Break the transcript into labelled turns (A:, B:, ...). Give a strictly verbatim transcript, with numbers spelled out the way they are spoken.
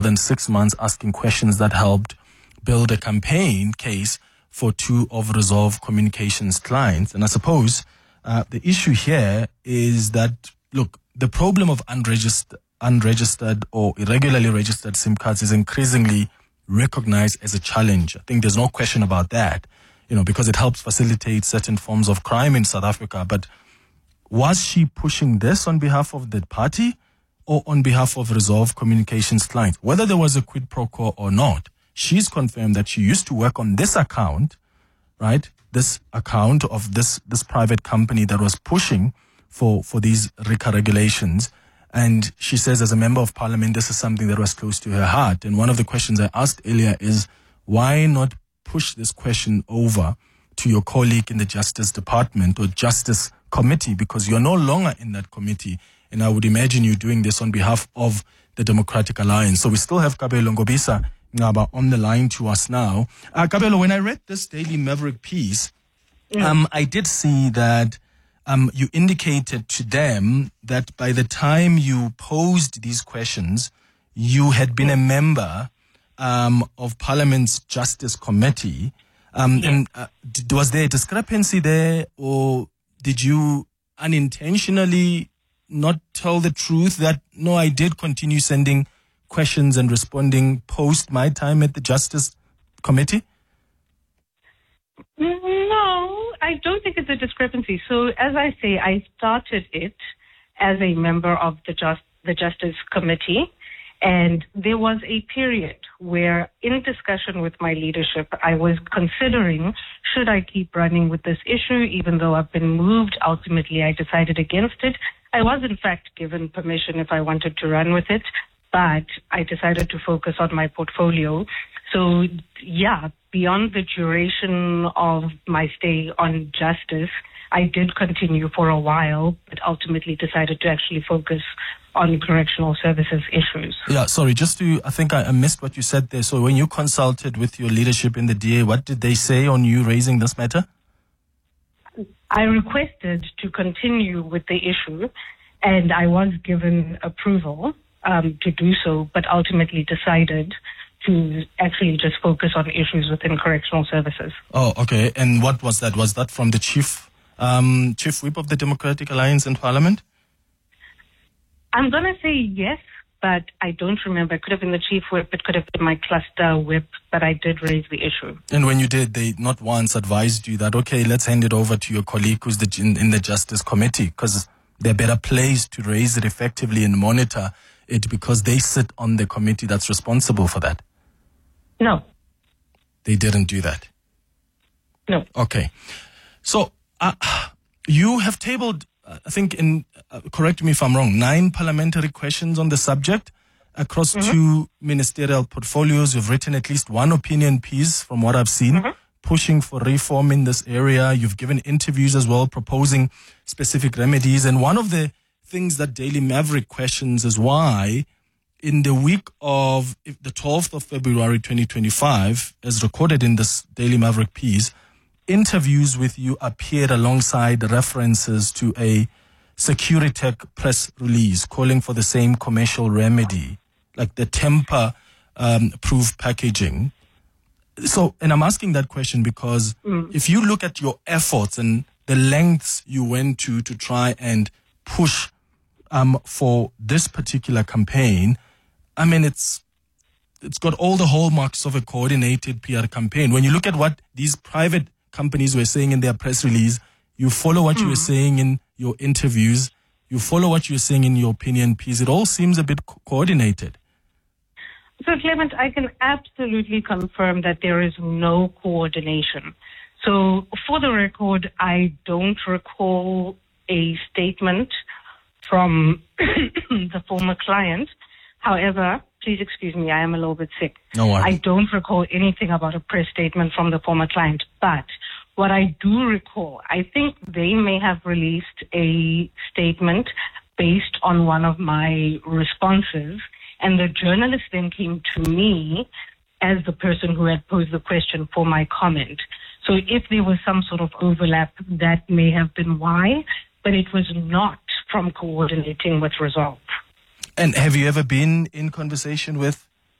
A: than six months asking questions that helped build a campaign case for two of Resolve Communications clients. And I suppose uh, the issue here is that, look, the problem of unregistered, unregistered or irregularly registered SIM cards is increasingly recognized as a challenge. I think there's no question about that, you know, because it helps facilitate certain forms of crime in South Africa. But was she pushing this on behalf of the party or on behalf of Resolve Communications clients? Whether there was a quid pro quo or not, she's confirmed that she used to work on this account, right? This account of this, this private company that was pushing for, for these RICA regulations. And she says, as a member of parliament, this is something that was close to her heart. And one of the questions I asked earlier is, why not push this question over to your colleague in the Justice Department or Justice Committee? Because you're no longer in that committee. And I would imagine you doing this on behalf of the Democratic Alliance. So we still have Kabelo Ngobisa Ngaba on the line to us now. Uh, Kabelo, when I read this Daily Maverick piece, yeah. um, I did see that um, you indicated to them that by the time you posed these questions, you had been a member um, of Parliament's Justice Committee. Um, yeah. And uh, did, was there a discrepancy there, or did you unintentionally not tell the truth that, no, I did continue sending questions and responding post my time at the Justice Committee?
B: No, I don't think it's a discrepancy. So as I say, I started it as a member of the Just, the Justice Committee, and there was a period where, in discussion with my leadership, I was considering, should I keep running with this issue? Even though I've been moved, ultimately I decided against it. I was, in fact, given permission if I wanted to run with it, but I decided to focus on my portfolio. So, yeah, beyond the duration of my stay on justice, I did continue for a while, but ultimately decided to actually focus on correctional services issues.
A: Yeah, sorry, just to, I think I, I missed what you said there. So when you consulted with your leadership in the D A, what did they say on you raising this matter?
B: I requested to continue with the issue, and I was given approval um, to do so, but ultimately decided to actually just focus on issues within correctional services.
A: Oh, okay. And what was that? Was that from the chief um, chief whip of the Democratic Alliance in Parliament?
B: I'm going to say yes, but I don't remember. It could have been the chief whip. It could have been my cluster whip, but I did raise the issue.
A: And when you did, they not once advised you that, okay, let's hand it over to your colleague who's the, in, in the Justice Committee, because they're better placed to raise it effectively and monitor it because they sit on the committee that's responsible for that.
B: No.
A: They didn't do that?
B: No.
A: Okay. So uh, you have tabled, uh, I think, in uh, correct me if I'm wrong, nine parliamentary questions on the subject across mm-hmm. two ministerial portfolios. You've written at least one opinion piece from what I've seen, mm-hmm. pushing for reform in this area. You've given interviews as well, proposing specific remedies. And one of the things that Daily Maverick questions is why in the week of the twelfth of February twenty twenty-five, as recorded in this Daily Maverick piece, interviews with you appeared alongside references to a Securitech press release calling for the same commercial remedy, like the temper um, proof packaging. So, and I'm asking that question because mm. if you look at your efforts and the lengths you went to to try and push um, for this particular campaign, I mean, it's it's got all the hallmarks of a coordinated P R campaign. When you look at what these private companies were saying in their press release, you follow what mm. you were saying in your interviews, you follow what you're saying in your opinion piece. It all seems a bit co- coordinated.
B: So, Clement, I can absolutely confirm that there is no coordination. So, for the record, I don't recall a statement from the former client. However, please excuse me, I am a little bit sick.
A: No worries.
B: I don't recall anything about a press statement from the former client. But what I do recall, I think they may have released a statement based on one of my responses. And the journalist then came to me as the person who had posed the question for my comment. So if there was some sort of overlap, that may have been why, but it was not from coordinating with Resolve.
A: And have you ever been in conversation with